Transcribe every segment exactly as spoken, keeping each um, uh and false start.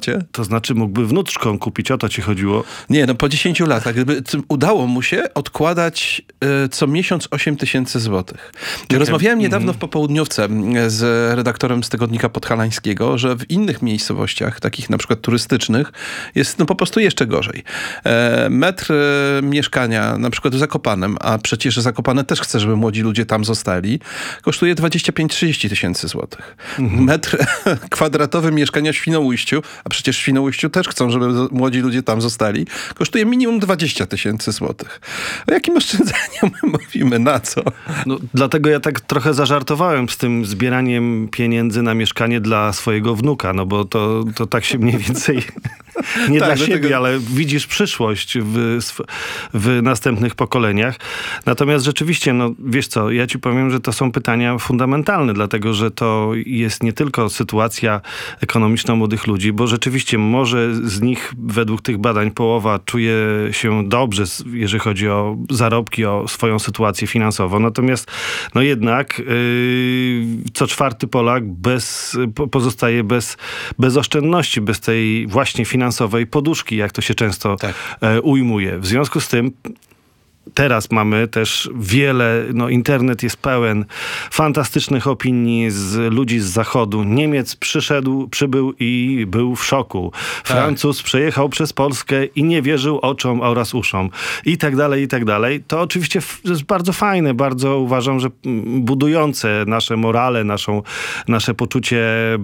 życie? To znaczy mógłby wnuczką kupić, o to ci chodziło? Nie, no po dziesięciu latach, gdyby udało mu się odkładać y, co miesiąc osiem tysięcy złotych. Okay. Rozmawiałem niedawno w popołudniówce z redaktorem z tygodnika podhalańskiego, że w innych miejscowościach, takich na przykład turystycznych, jest no po prostu jeszcze gorzej. E, metr e, mieszkania, na przykład w Zakopanem, a przecież Zakopane też chce, żeby młodzi ludzie tam zostali, kosztuje dwadzieścia pięć do trzydziestu tysięcy złotych. Mhm. Metr kwadratowy mieszkania w Świnoujściu, a przecież w Świnoujściu też chcą, żeby młodzi ludzie tam zostali, kosztuje minimum dwadzieścia tysięcy złotych. O jakim oszczędzaniu my mówimy? Na co? No, dlatego ja tak trochę zażartowałem z tym zbieraniem pieniędzy na mieszkanie dla swojego wnuka, no bo to, to tak się mniej więcej... Nie tak, dla siebie, tego... ale widzisz przyszłość w, w następnych pokoleniach. Natomiast rzeczywiście, no wiesz co, ja ci powiem, że to są pytania fundamentalne, dlatego że to jest nie tylko sytuacja ekonomiczna młodych ludzi, bo rzeczywiście może z nich według tych badań połowa czuje się dobrze, jeżeli chodzi o zarobki, o swoją sytuację finansową. Natomiast no jednak yy, co czwarty Polak bez, pozostaje bez, bez oszczędności, bez tej właśnie finansowej poduszki, jak to się często tak. e, ujmuje. W związku z tym teraz mamy też wiele, no internet jest pełen fantastycznych opinii z ludzi z zachodu. Niemiec przyszedł, przybył i był w szoku. Francuz tak. przejechał przez Polskę i nie wierzył oczom oraz uszom. I tak dalej, i tak dalej. To oczywiście jest bardzo fajne, bardzo uważam, że budujące nasze morale, naszą, nasze poczucie,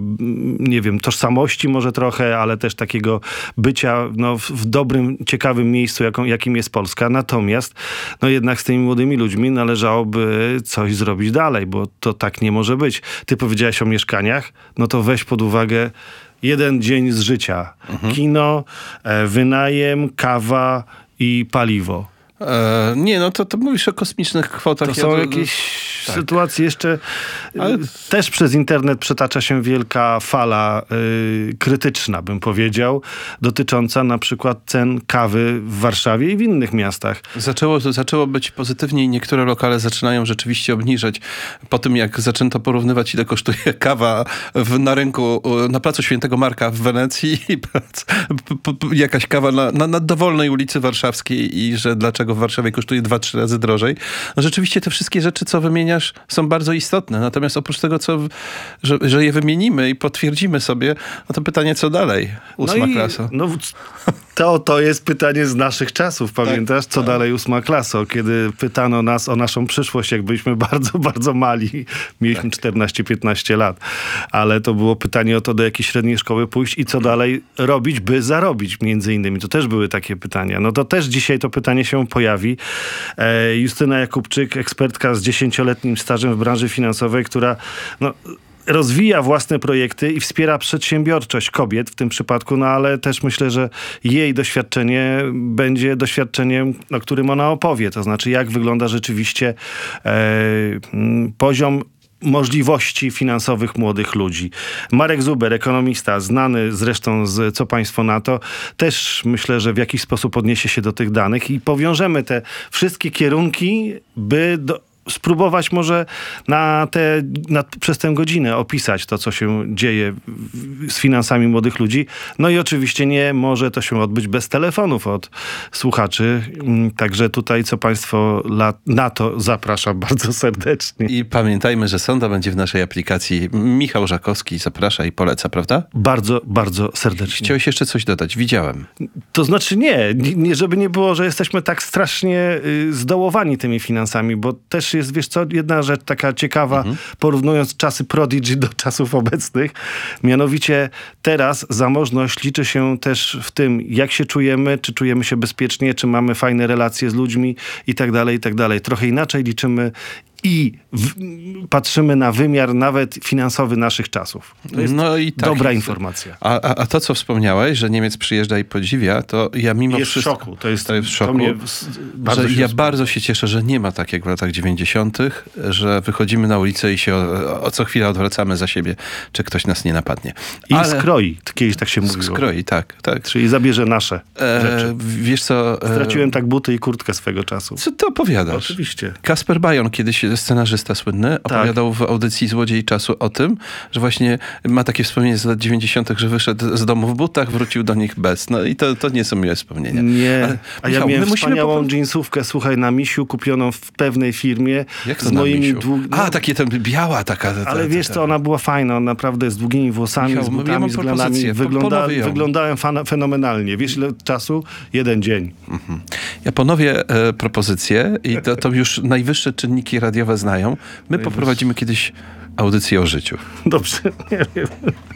nie wiem, tożsamości może trochę, ale też takiego bycia no, w, w dobrym, ciekawym miejscu, jaką, jakim jest Polska. Natomiast no jednak z tymi młodymi ludźmi należałoby coś zrobić dalej, bo to tak nie może być. Ty powiedziałeś o mieszkaniach, no to weź pod uwagę jeden dzień z życia. Mhm. Kino, e, wynajem, kawa i paliwo. E, nie, no to, to mówisz o kosmicznych kwotach. To są ja, jakieś tak. sytuacje jeszcze... Ale... Też przez internet przetacza się wielka fala y, krytyczna, bym powiedział, dotycząca na przykład cen kawy w Warszawie i w innych miastach. Zaczęło, zaczęło być pozytywnie i niektóre lokale zaczynają rzeczywiście obniżać. Po tym, jak zaczęto porównywać, ile kosztuje kawa w, na rynku na placu Świętego Marka w Wenecji i jakaś kawa na, na, na dowolnej ulicy Warszawskiej i że dlaczego w Warszawie kosztuje dwa, trzy razy drożej. No rzeczywiście te wszystkie rzeczy, co wymieniasz, są bardzo istotne. Natomiast oprócz tego, co, że, że je wymienimy i potwierdzimy sobie, no to pytanie, co dalej? Ósma no klasa. No, to, to jest pytanie z naszych czasów, pamiętasz? Co tak. dalej ósma klasa? Kiedy pytano nas o naszą przyszłość, jak byliśmy bardzo, bardzo mali. Mieliśmy tak. czternaście piętnaście lat. Ale to było pytanie o to, do jakiej średniej szkoły pójść i co dalej robić, by zarobić, między innymi. To też były takie pytania. No to też dzisiaj to pytanie się pojawi. E, Justyna Jakubczyk, ekspertka z dziesięcioletnim stażem w branży finansowej, która no, rozwija własne projekty i wspiera przedsiębiorczość kobiet w tym przypadku, no ale też myślę, że jej doświadczenie będzie doświadczeniem, o którym ona opowie. To znaczy, jak wygląda rzeczywiście e, poziom możliwości finansowych młodych ludzi. Marek Zuber, ekonomista, znany zresztą z Co Państwo na to, też myślę, że w jakiś sposób odniesie się do tych danych i powiążemy te wszystkie kierunki, by do spróbować może na te, na, przez tę godzinę opisać to, co się dzieje w, z finansami młodych ludzi. No i oczywiście nie może to się odbyć bez telefonów od słuchaczy. Także tutaj Co Państwo la, na to zapraszam bardzo serdecznie. I pamiętajmy, że sonda będzie w naszej aplikacji. Michał Żakowski zaprasza i poleca, prawda? Bardzo, bardzo serdecznie. Chciałeś jeszcze coś dodać? Widziałem. To znaczy nie, nie żeby nie było, że jesteśmy tak strasznie y, zdołowani tymi finansami, bo też jest, wiesz co, jedna rzecz taka ciekawa, mhm. porównując czasy Prodigy do czasów obecnych. Mianowicie teraz zamożność liczy się też w tym, jak się czujemy, czy czujemy się bezpiecznie, czy mamy fajne relacje z ludźmi i tak dalej, i tak dalej. Trochę inaczej liczymy i w, patrzymy na wymiar nawet finansowy naszych czasów. To jest no i tak, dobra informacja. A, a, a to, co wspomniałeś, że Niemiec przyjeżdża i podziwia, to ja mimo jest wszystko... w szoku. To jest, to jest w szoku. To mnie bardzo że ja bardzo się cieszę, że nie ma tak jak w latach dziewięćdziesiątych, że wychodzimy na ulicę i się o, o co chwilę odwracamy za siebie, czy ktoś nas nie napadnie. I Ale... skroi. Kiedyś tak się mówiło. Skroi, tak. tak. Czyli zabierze nasze e, rzeczy. Wiesz co... E... Straciłem tak buty i kurtkę swego czasu. Co ty opowiadasz? Oczywiście. Kasper Bajon kiedyś scenarzysta słynny, opowiadał tak. w audycji Złodziej Czasu o tym, że właśnie ma takie wspomnienie z lat dziewięćdziesiątych, że wyszedł z domu w butach, wrócił do nich bez. No i to, to nie są miłe wspomnienia. Nie, ale, a Michał, ja miałem wspaniałą musimy... dżinsówkę, słuchaj, na misiu, kupioną w pewnej firmie. Jak to z na moimi misiu? dług... A, no, takie tam biała taka. Ta, ale ta, wiesz ta, ta. co, ona była fajna, ona naprawdę z długimi włosami, Michał, z butami, ja mam z glanami. Wygląda, wyglądałem fana, fenomenalnie. Wiesz ile czasu? Jeden dzień. Mhm. Ja ponowię e, propozycję i to, to już najwyższe czynniki radiowe znają. My poprowadzimy kiedyś audycję o życiu. Dobrze, nie wiem.